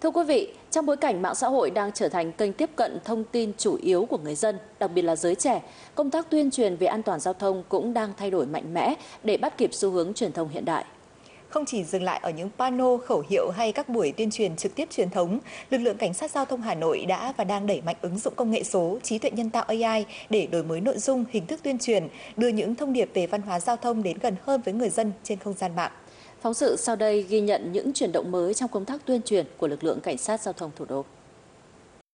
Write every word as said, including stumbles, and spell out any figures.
Thưa quý vị, trong bối cảnh mạng xã hội đang trở thành kênh tiếp cận thông tin chủ yếu của người dân, đặc biệt là giới trẻ, công tác tuyên truyền về an toàn giao thông cũng đang thay đổi mạnh mẽ để bắt kịp xu hướng truyền thông hiện đại. Không chỉ dừng lại ở những pano, khẩu hiệu hay các buổi tuyên truyền trực tiếp truyền thống, lực lượng cảnh sát giao thông Hà Nội đã và đang đẩy mạnh ứng dụng công nghệ số, trí tuệ nhân tạo A I để đổi mới nội dung, hình thức tuyên truyền, đưa những thông điệp về văn hóa giao thông đến gần hơn với người dân trên không gian mạng. Phóng sự sau đây ghi nhận những chuyển động mới trong công tác tuyên truyền của lực lượng cảnh sát giao thông thủ đô.